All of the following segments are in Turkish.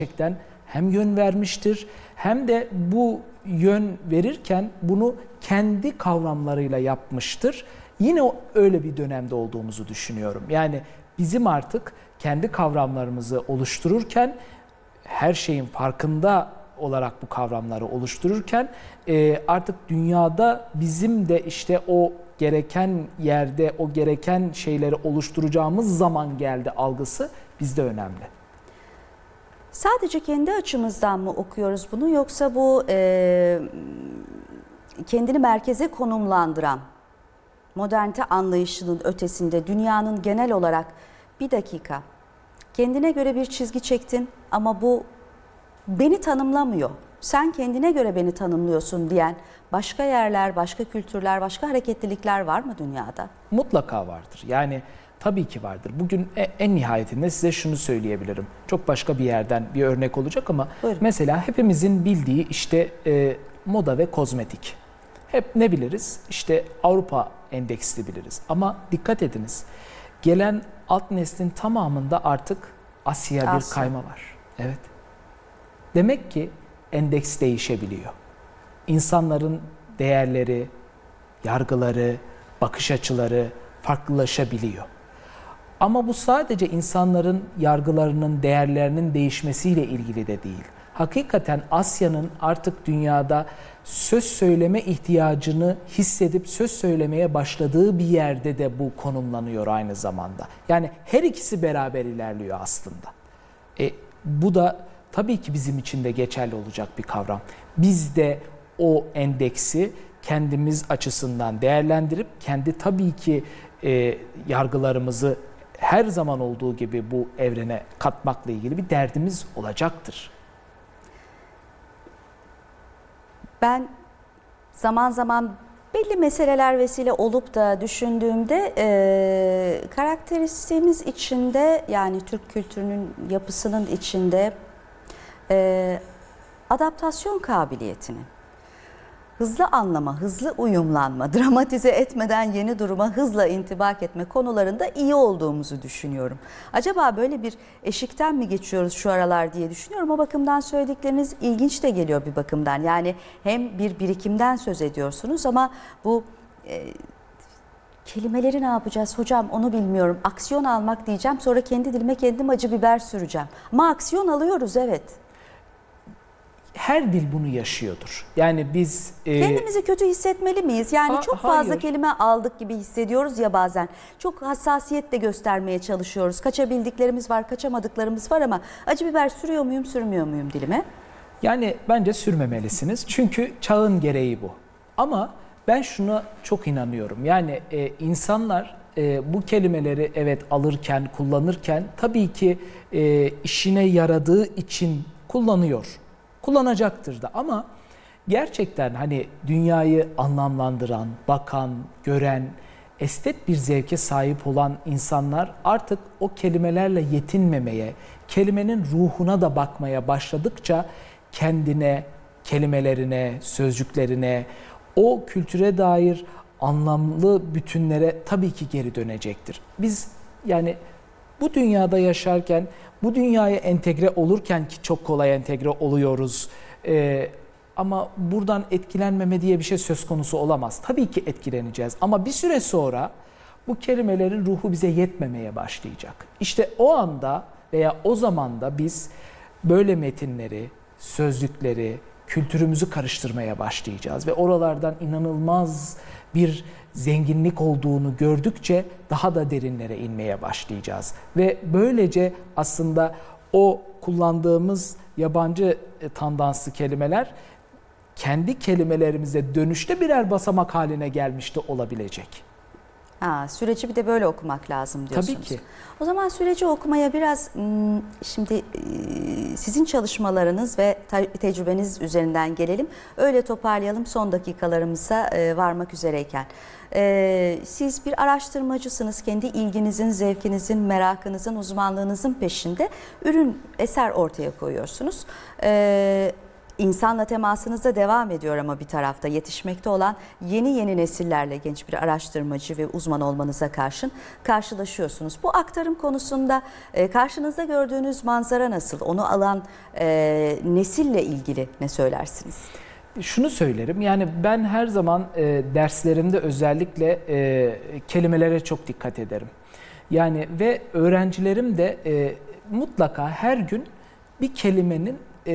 gerçekten hem yön vermiştir hem de bu yön verirken bunu kendi kavramlarıyla yapmıştır. Yine öyle bir dönemde olduğumuzu düşünüyorum. Yani bizim artık kendi kavramlarımızı oluştururken, her şeyin farkında olarak bu kavramları oluştururken artık dünyada bizim de işte o gereken yerde o gereken şeyleri oluşturacağımız zaman geldi algısı bizde önemli. Sadece kendi açımızdan mı okuyoruz bunu, yoksa bu kendini merkeze konumlandıran modernite anlayışının ötesinde dünyanın genel olarak bir dakika kendine göre bir çizgi çektin ama bu beni tanımlamıyor, sen kendine göre beni tanımlıyorsun diyen başka yerler, başka kültürler, başka hareketlilikler var mı dünyada? Mutlaka vardır. Yani tabii ki vardır. Bugün en nihayetinde size şunu söyleyebilirim. Çok başka bir yerden bir örnek olacak ama buyurun. Mesela hepimizin bildiği işte moda ve kozmetik. Hep ne biliriz? İşte Avrupa endeksli biliriz. Ama dikkat ediniz. Gelen alt neslin tamamında artık Asya bir kayma var. Evet. Demek ki endeks değişebiliyor. İnsanların değerleri, yargıları, bakış açıları farklılaşabiliyor. Ama bu sadece insanların yargılarının, değerlerinin değişmesiyle ilgili de değil. Hakikaten Asya'nın artık dünyada söz söyleme ihtiyacını hissedip söz söylemeye başladığı bir yerde de bu konumlanıyor aynı zamanda. Yani her ikisi beraber ilerliyor aslında. Bu da tabii ki bizim için de geçerli olacak bir kavram. Biz de o endeksi kendimiz açısından değerlendirip kendi tabii ki yargılarımızı her zaman olduğu gibi bu evrene katmakla ilgili bir derdimiz olacaktır. Ben zaman zaman belli meseleler vesile olup da düşündüğümde karakteristiğimiz içinde, yani Türk kültürünün yapısının içinde adaptasyon kabiliyetini, hızlı anlama, hızlı uyumlanma, dramatize etmeden yeni duruma hızla intibak etme konularında iyi olduğumuzu düşünüyorum. Acaba böyle bir eşikten mi geçiyoruz şu aralar diye düşünüyorum. O bakımdan söyledikleriniz ilginç de geliyor bir bakımdan. Yani hem bir birikimden söz ediyorsunuz ama bu kelimeleri ne yapacağız hocam onu bilmiyorum. Aksiyon almak diyeceğim, sonra kendi dilime kendim acı biber süreceğim. Ama aksiyon alıyoruz, evet. Her dil bunu yaşıyordur. Yani biz kendimizi kötü hissetmeli miyiz? Yani çok fazla hayır. kelime aldık gibi hissediyoruz ya bazen. Çok hassasiyet de göstermeye çalışıyoruz. Kaçabildiklerimiz var, kaçamadıklarımız var ama acı biber sürüyor muyum, sürmüyor muyum dilime? Yani bence sürmemelisiniz. Çünkü çağın gereği bu. Ama ben şuna çok inanıyorum. Yani insanlar bu kelimeleri evet alırken, kullanırken tabii ki işine yaradığı için kullanıyor. Kullanacaktır da ama gerçekten hani dünyayı anlamlandıran, bakan, gören, estet bir zevke sahip olan insanlar artık o kelimelerle yetinmemeye, kelimenin ruhuna da bakmaya başladıkça kendine, kelimelerine, sözcüklerine, o kültüre dair anlamlı bütünlere tabii ki geri dönecektir. Biz yani bu dünyada yaşarken, bu dünyaya entegre olurken ki çok kolay entegre oluyoruz. Ama buradan etkilenmeme diye bir şey söz konusu olamaz. Tabii ki etkileneceğiz ama bir süre sonra bu kelimelerin ruhu bize yetmemeye başlayacak. İşte o anda veya o zaman da biz böyle metinleri, sözlükleri, kültürümüzü karıştırmaya başlayacağız ve oralardan inanılmaz bir zenginlik olduğunu gördükçe daha da derinlere inmeye başlayacağız. Ve böylece aslında o kullandığımız yabancı tandanslı kelimeler kendi kelimelerimize dönüşte birer basamak haline gelmiş de olabilecek. Süreci bir de böyle okumak lazım diyorsunuz. Tabii ki. O zaman süreci okumaya biraz şimdi sizin çalışmalarınız ve tecrübeniz üzerinden gelelim. Öyle toparlayalım son dakikalarımıza varmak üzereyken. Siz bir araştırmacısınız. Kendi ilginizin, zevkinizin, merakınızın, uzmanlığınızın peşinde eser ortaya koyuyorsunuz. insanla temasınızda devam ediyor ama bir tarafta yetişmekte olan yeni nesillerle genç bir araştırmacı ve uzman olmanıza karşın karşılaşıyorsunuz. Bu aktarım konusunda karşınızda gördüğünüz manzara nasıl? Onu alan nesille ilgili ne söylersiniz? Şunu söylerim, yani ben her zaman derslerimde özellikle kelimelere çok dikkat ederim. Yani ve öğrencilerim de mutlaka her gün bir kelimenin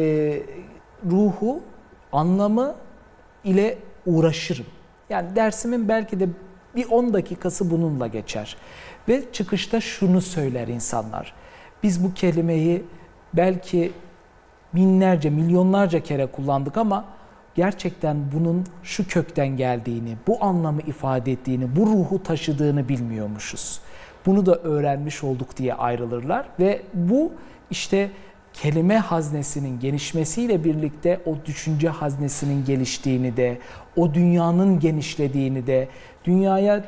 ruhu, anlamı ile uğraşırım. Yani dersimin belki de bir 10 dakikası bununla geçer. Ve çıkışta şunu söyler insanlar. Biz bu kelimeyi belki binlerce, milyonlarca kere kullandık ama gerçekten bunun şu kökten geldiğini, bu anlamı ifade ettiğini, bu ruhu taşıdığını bilmiyormuşuz. Bunu da öğrenmiş olduk diye ayrılırlar ve bu işte kelime haznesinin gelişmesiyle birlikte o düşünce haznesinin geliştiğini de, o dünyanın genişlediğini de, dünyaya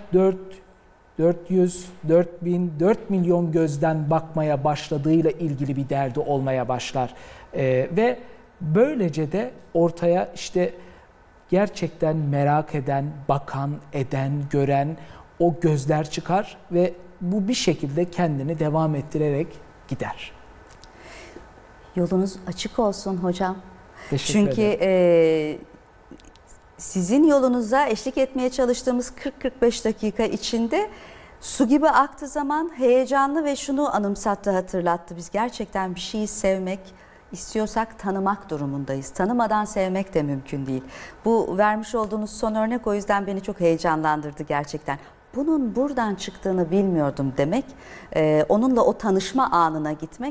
400, 4000, 4 milyon gözden bakmaya başladığıyla ilgili bir derdi olmaya başlar. Ve böylece de ortaya işte gerçekten merak eden, bakan, eden, gören o gözler çıkar ve bu bir şekilde kendini devam ettirerek gider. Yolunuz açık olsun hocam. Teşekkür Çünkü ederim. Sizin yolunuza eşlik etmeye çalıştığımız 40-45 dakika içinde su gibi aktı zaman, heyecanlı ve şunu anımsattı, hatırlattı. Biz gerçekten bir şeyi sevmek istiyorsak tanımak durumundayız. Tanımadan sevmek de mümkün değil. Bu vermiş olduğunuz son örnek o yüzden beni çok heyecanlandırdı gerçekten. Bunun buradan çıktığını bilmiyordum demek, onunla o tanışma anına gitmek,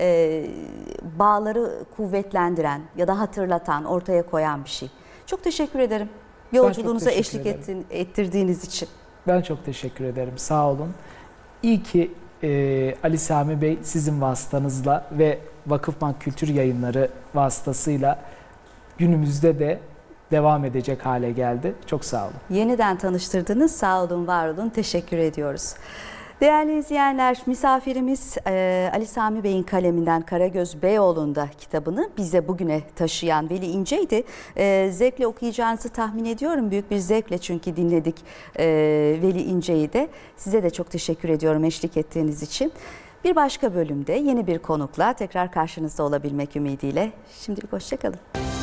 bağları kuvvetlendiren ya da hatırlatan, ortaya koyan bir şey. Çok teşekkür ederim yolculuğunuza eşlik ettirdiğiniz için. Ben çok teşekkür ederim. Sağ olun. İyi ki Ali Sami Bey sizin vasıtanızla ve Vakıfbank Kültür Yayınları vasıtasıyla günümüzde de devam edecek hale geldi. Çok sağ olun. Yeniden tanıştırdınız. Sağ olun, var olun. Teşekkür ediyoruz. Değerli izleyenler, misafirimiz Ali Sami Bey'in kaleminden Karagöz Beyoğlu'nda kitabını bize bugüne taşıyan Veli İnce'ydi. Zevkle okuyacağınızı tahmin ediyorum. Büyük bir zevkle çünkü dinledik Veli İnce'yi de. Size de çok teşekkür ediyorum eşlik ettiğiniz için. Bir başka bölümde yeni bir konukla tekrar karşınızda olabilmek ümidiyle. Şimdilik hoşça kalın.